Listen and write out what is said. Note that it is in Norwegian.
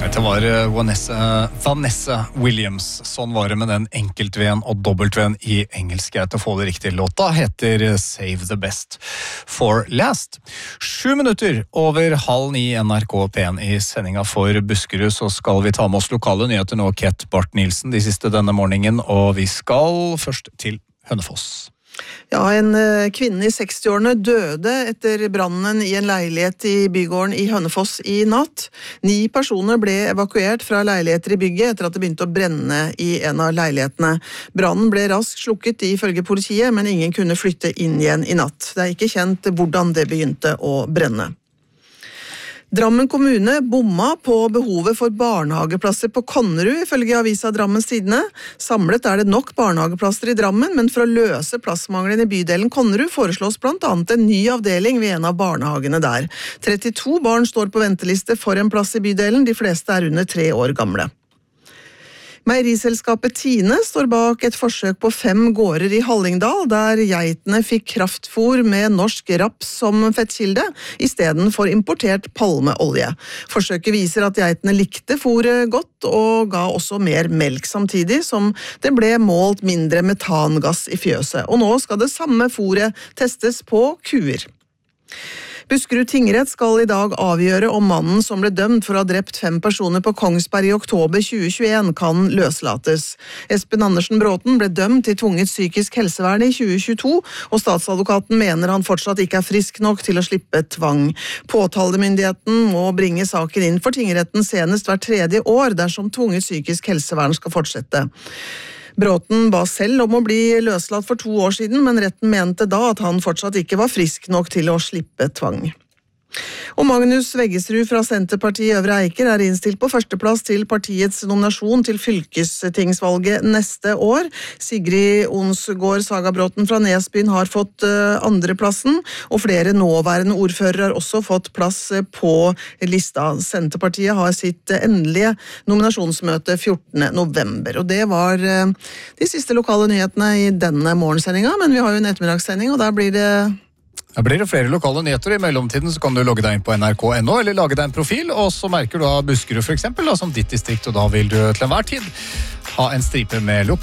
Dette var Vanessa Williams. Sånn var det med den enkeltven og dobbeltven i engelsk. Greit å få det riktig. Låta heter Save the Best for Last. 7 minutter over 8:30 NRK P1 i sendinga for Buskerud, så skal vi ta med oss lokale nyheter nå. Kett Barth-Nielsen, de siste denne morgenen, og vi skal først til Hønefoss. Ja, en kvinne i 60-årene døde etter brannen i en leilighet i bygården i Hønefoss i natt. 9 personer ble evakuert fra leiligheter i bygget etter at det begynte å brenne i en av leilighetene. Brannen ble raskt slukket ifølge politiet, men ingen kunne flytte inn igjen i natt. Det er ikke kjent hvordan det begynte å brenne. Drammen kommune bomma på behovet for barnehageplasser på Konnerud, ifølge avisa Drammens Tidende. Samlet er det nok barnehageplasser i Drammen, men for å løse plassmangelen i bydelen Konnerud foreslås blant annet en ny avdeling ved en av barnehagene der. 32 barn står på venteliste for en plass i bydelen, de fleste er under 3 år gamle. Meieriselskapet Tine står bak et forsøk på 5 gårder i Hallingdal, der geitene fikk kraftfôr med norsk raps som fettkilde, i stedet for importert palmeolje. Forsøket viser at geitene likte fôret godt, og ga også mer melk samtidig, som det ble målt mindre metangass i fjøset. Og nå skal det samme fôret testes på kuer. Buskerud tingrett skal i dag avgjøre om mannen som ble dømt for å ha drept 5 personer på Kongsberg i oktober 2021 kan løslates. Espen Andersen Bråten ble dømt til tvunget psykisk helsevern i 2022, og statsadvokaten mener han fortsatt ikke er frisk nok til å slippe tvang. Påtalemyndigheten må bringe saken inn for tingretten senest hvert 3. år dersom tvunget psykisk helsevern skal fortsette. Bråten ba selv om å bli løslatt for 2 år siden, men retten mente da at han fortsatt ikke var frisk nok til å slippe tvang. Og Magnus Veggesrud fra Senterpartiet Øvre Eiker er innstilt på førsteplass til partiets nominasjon til fylkestingsvalget neste år. Sigrid Onsgaard Sagabråten fra Nesbyen har fått andreplassen, og flere nåværende ordførere har også fått plass på lista. Senterpartiet har sitt endelige nominasjonsmøte 14. november, og det var de siste lokale nyhetene i denne morgensendinga, men vi har jo en ettermiddagssending, og der blir det flere lokale nyheter. I mellomtiden så kan du logge deg inn på nrk.no eller lage deg en profil, og så merker du da Buskerud for eksempel da, som ditt distrikt, og da vil du til enhver tid ha en stripe med lokale